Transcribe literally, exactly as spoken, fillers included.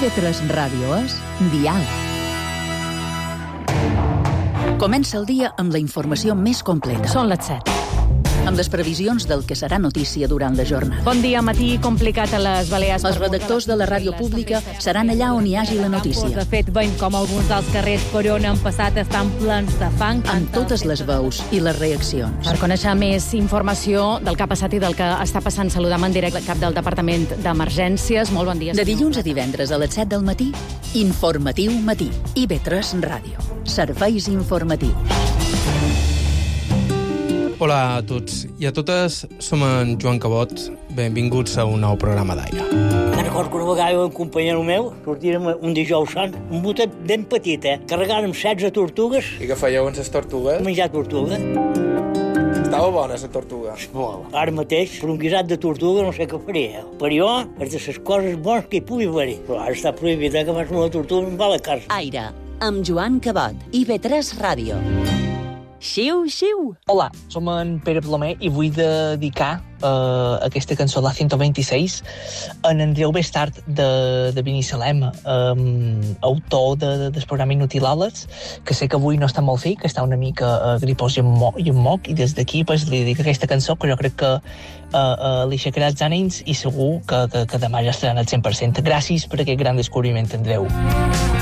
I V tres Ràdio és Dial. Comença el dia amb la informació més completa. Són les set. Amb les previsions del que serà notícia durant la jornada. Bon dia, matí complicat a les Balears. Els redactors de la ràdio pública seran allà on hi hagi la notícia. De fet, veiem com alguns dels carrers per on han passat estan plens de fang. Amb totes les veus i les reaccions. Per conèixer més informació del que ha passat i del que està passant, saludam en directe el cap del Departament d'Emergències. Molt bon dia. De dilluns a divendres a les set del matí, Informatiu Matí. I V tres Ràdio. Serveis informatius. Hola a tots i a totes, som en Joan Cabot. Benvinguts a un nou programa d'aire. Me'n recordo que una vegada un companyero meu sortirem un dijous sant, un botet ben petit, eh? Carregàrem setze tortugues. I què fèieu amb les tortugues? Menjar tortuga. Estava bona, la tortuga. Molt. Ara mateix, per un guisat de tortuga, no sé què faria. Per jo, és de les coses bones que hi pugui haver. Però ara està prohibit, eh, que fas una tortuga en va a la casa. Aire, amb Joan Cabot, I V tres Ràdio. Xiu, xiu. Hola, som en Pere Plomer i vull dedicar uh, aquesta cançó, la ciento veintiséis, en Andreu Bestart de, de Binissalem, um, autor de, de, del programa Inutilables, que sé que avui no està molt fi, que està una mica uh, gripós i en, mo, i en moc, i des d'aquí pues, li dic aquesta cançó, que jo crec que uh, uh, li aixecarà els ànims i segur que, que, que demà ja estaran al cent per cent. Gràcies per aquest gran descobriment, Andreu.